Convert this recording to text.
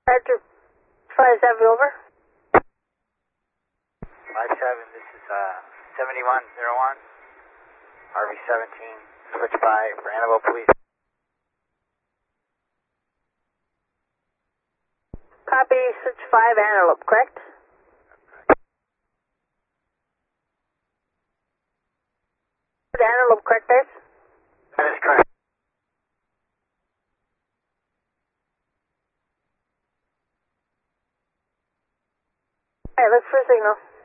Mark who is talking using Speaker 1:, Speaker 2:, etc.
Speaker 1: Archer 57 over.
Speaker 2: 57, this is 7101, RV17, switch by for Annabelle Police.
Speaker 1: Copy, switch 5 Antelope, correct? Antelope, correct, guys?
Speaker 2: That is correct.
Speaker 1: Alright, let's for signal.